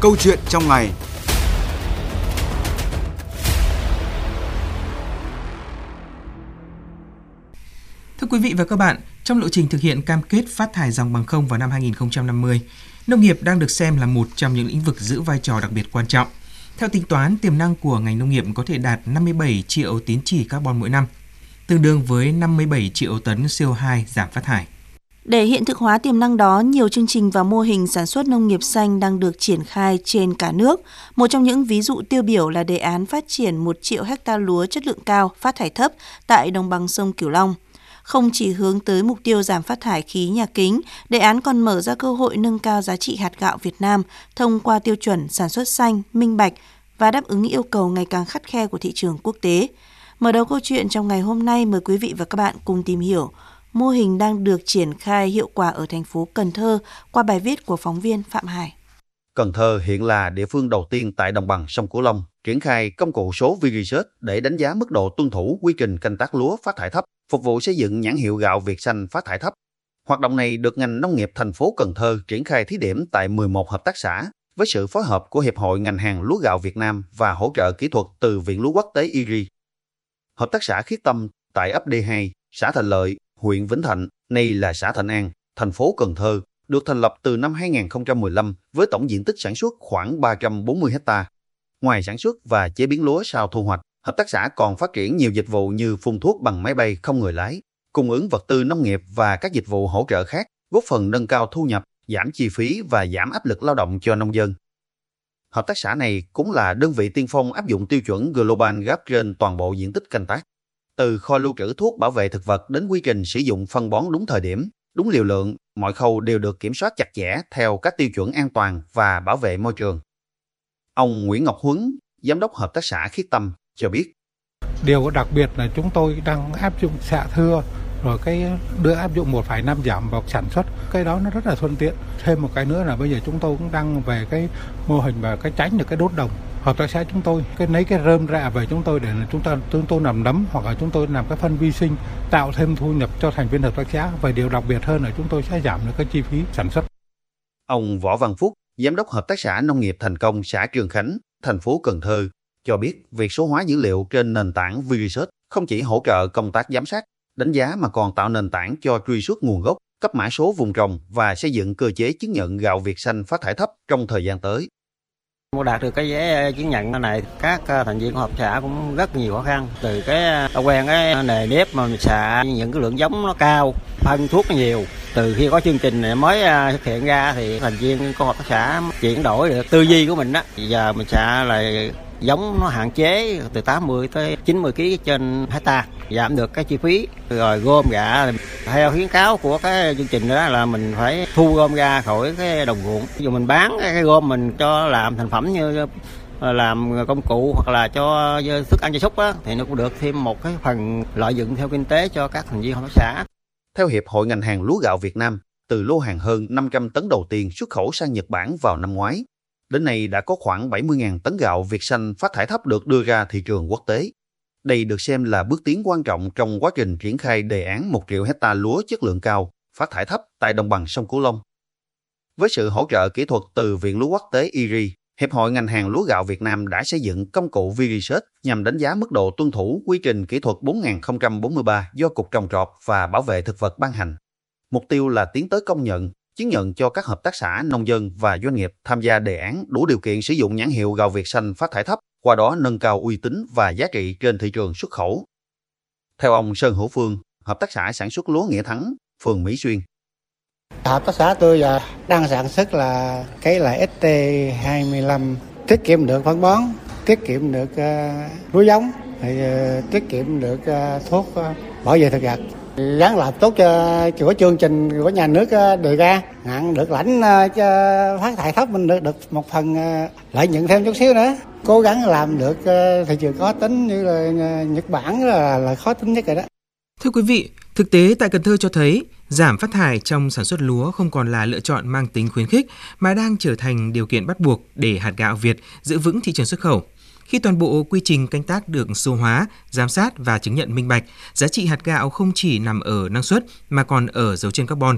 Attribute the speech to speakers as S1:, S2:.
S1: Câu chuyện trong ngày.
S2: Thưa quý vị và các bạn, trong lộ trình thực hiện cam kết phát thải dòng bằng không vào năm 2050, nông nghiệp đang được xem là một trong những lĩnh vực giữ vai trò đặc biệt quan trọng. Theo tính toán, tiềm năng của ngành nông nghiệp có thể đạt 57 triệu tín chỉ carbon mỗi năm, tương đương với 57 triệu tấn CO2 giảm phát thải.
S3: Để hiện thực hóa tiềm năng đó, nhiều chương trình và mô hình sản xuất nông nghiệp xanh đang được triển khai trên cả nước. Một trong những ví dụ tiêu biểu là đề án phát triển 1 triệu hecta lúa chất lượng cao, phát thải thấp tại đồng bằng sông Cửu Long. Không chỉ hướng tới mục tiêu giảm phát thải khí nhà kính, đề án còn mở ra cơ hội nâng cao giá trị hạt gạo Việt Nam thông qua tiêu chuẩn sản xuất xanh, minh bạch và đáp ứng yêu cầu ngày càng khắt khe của thị trường quốc tế. Mở đầu câu chuyện trong ngày hôm nay, mời quý vị và các bạn cùng tìm hiểu mô hình đang được triển khai hiệu quả ở thành phố Cần Thơ qua bài viết của phóng viên Phạm Hải.
S4: Cần Thơ hiện là địa phương đầu tiên tại đồng bằng sông Cửu Long triển khai công cụ số ViResearch để đánh giá mức độ tuân thủ quy trình canh tác lúa phát thải thấp, phục vụ xây dựng nhãn hiệu gạo Việt Xanh phát thải thấp. Hoạt động này được ngành nông nghiệp thành phố Cần Thơ triển khai thí điểm tại 11 hợp tác xã với sự phối hợp của Hiệp hội ngành hàng lúa gạo Việt Nam và hỗ trợ kỹ thuật từ Viện Lúa Quốc tế IRI. Hợp tác xã Khiết Tâm tại ấp D2, xã Thành Lợi, huyện Vĩnh Thạnh, nay là xã Thạnh An, thành phố Cần Thơ, được thành lập từ năm 2015 với tổng diện tích sản xuất khoảng 340 ha. Ngoài sản xuất và chế biến lúa sau thu hoạch, hợp tác xã còn phát triển nhiều dịch vụ như phun thuốc bằng máy bay không người lái, cung ứng vật tư nông nghiệp và các dịch vụ hỗ trợ khác, góp phần nâng cao thu nhập, giảm chi phí và giảm áp lực lao động cho nông dân. Hợp tác xã này cũng là đơn vị tiên phong áp dụng tiêu chuẩn Global Gap trên toàn bộ diện tích canh tác. Từ kho lưu trữ thuốc bảo vệ thực vật đến quy trình sử dụng phân bón đúng thời điểm, đúng liều lượng, mọi khâu đều được kiểm soát chặt chẽ theo các tiêu chuẩn an toàn và bảo vệ môi trường. Ông Nguyễn Ngọc Huấn, Giám đốc Hợp tác xã Khiết Tâm, cho biết.
S5: Điều đặc biệt là chúng tôi đang áp dụng xạ thưa, rồi đưa áp dụng 1,5 giảm vào sản xuất. Cái đó nó rất là thuận tiện. Thêm một cái nữa là bây giờ chúng tôi cũng đang về cái mô hình và tránh được cái đốt đồng. Hợp tác xã chúng tôi lấy cái rơm rạ về chúng tôi để là chúng tôi làm nấm hoặc là chúng tôi làm cái phân vi sinh, tạo thêm thu nhập cho thành viên hợp tác xã. Và điều đặc biệt hơn là chúng tôi sẽ giảm được cái chi phí sản xuất.
S4: Ông Võ Văn Phúc, Giám đốc Hợp tác xã Nông nghiệp Thành Công xã Trường Khánh, thành phố Cần Thơ, cho biết việc số hóa dữ liệu trên nền tảng ViResearch không chỉ hỗ trợ công tác giám sát, đánh giá mà còn tạo nền tảng cho truy xuất nguồn gốc, cấp mã số vùng trồng và xây dựng cơ chế chứng nhận gạo Việt Xanh phát thải thấp trong thời gian tới.
S6: Muốn đạt được cái giấy chứng nhận này, các thành viên của hợp tác xã cũng rất nhiều khó khăn. Từ cái quen cái nề nếp mà mình xạ những cái lượng giống nó cao, phân thuốc nó nhiều. Từ khi có chương trình này mới thực hiện ra thì thành viên của hợp tác xã chuyển đổi được tư duy của mình đó. Giờ mình xạ là giống nó hạn chế từ 80 tới 90 kg trên hecta, giảm được cái chi phí. Rồi gom gạ theo khuyến cáo của cái chương trình đó là mình phải thu gom ra khỏi cái đồng ruộng. Ví dụ mình bán cái gom mình cho làm thành phẩm như làm công cụ hoặc là cho thức ăn gia súc á, thì nó cũng được thêm một cái phần lợi nhuận theo kinh tế cho các thành viên hợp tác xã.
S4: Theo Hiệp hội ngành hàng lúa gạo Việt Nam, từ lô hàng hơn 500 tấn đầu tiên xuất khẩu sang Nhật Bản vào năm ngoái, đến nay đã có khoảng 70.000 tấn gạo Việt Xanh phát thải thấp được đưa ra thị trường quốc tế. Đây được xem là bước tiến quan trọng trong quá trình triển khai đề án 1 triệu hecta lúa chất lượng cao, phát thải thấp tại đồng bằng sông Cửu Long. Với sự hỗ trợ kỹ thuật từ Viện Lúa Quốc tế IRI, Hiệp hội ngành hàng lúa gạo Việt Nam đã xây dựng công cụ ViResearch nhằm đánh giá mức độ tuân thủ quy trình kỹ thuật 4043 do Cục Trồng trọt và Bảo vệ thực vật ban hành. Mục tiêu là tiến tới công nhận, chứng nhận cho các hợp tác xã, nông dân và doanh nghiệp tham gia đề án đủ điều kiện sử dụng nhãn hiệu gạo Việt Xanh phát thải thấp, qua đó nâng cao uy tín và giá trị trên thị trường xuất khẩu. Theo ông Sơn Hữu Phương, hợp tác xã sản xuất lúa Nghĩa Thắng, phường Mỹ Xuyên.
S7: Hợp tác xã tôi giờ đang sản xuất là cái là ST25, tiết kiệm được phân bón, tiết kiệm được lúa giống, thì tiết kiệm được thuốc bảo vệ thực vật. Dáng làm tốt cho chương trình của nhà nước đề ra, hạn được lãnh cho phát thải thấp mình được một phần lợi nhuận thêm chút xíu nữa. Cố gắng làm được thị trường khó tính như là Nhật Bản là khó tính nhất rồi đó.
S2: Thưa quý vị, thực tế tại Cần Thơ cho thấy giảm phát thải trong sản xuất lúa không còn là lựa chọn mang tính khuyến khích mà đang trở thành điều kiện bắt buộc để hạt gạo Việt giữ vững thị trường xuất khẩu. Khi toàn bộ quy trình canh tác được số hóa, giám sát và chứng nhận minh bạch, giá trị hạt gạo không chỉ nằm ở năng suất mà còn ở dấu chân carbon,